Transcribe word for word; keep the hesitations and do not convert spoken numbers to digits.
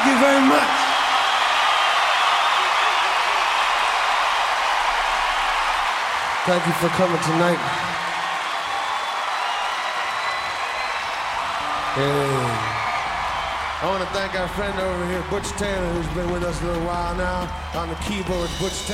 you very much. Thank you for coming tonight. Yeah. I want to thank our friend over here, Butch Taylor, who's been with us a little while now on the keyboards. Butch Taylor.